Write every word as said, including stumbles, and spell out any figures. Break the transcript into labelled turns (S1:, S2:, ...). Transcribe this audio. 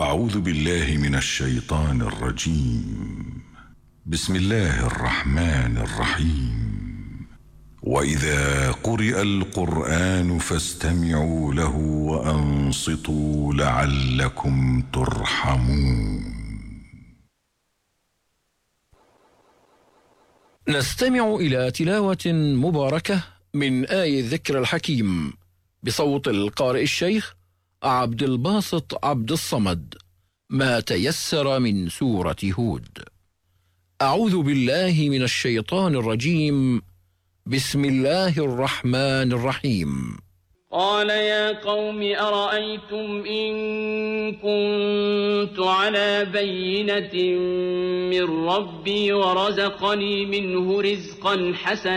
S1: أعوذ بالله من الشيطان الرجيم. بسم الله الرحمن الرحيم. وإذا قرئ القرآن فاستمعوا له وأنصتوا لعلكم ترحمون.
S2: نستمع إلى تلاوة مباركة من آية الذكر الحكيم بصوت القارئ الشيخ عبد الباسط عبد الصمد، ما تيسر من سورة هود. أعوذ بالله من الشيطان الرجيم. بسم الله الرحمن الرحيم.
S3: قال يا قوم أرأيتم إن كنت على بينة من ربي ورزقني منه رزقا حسنا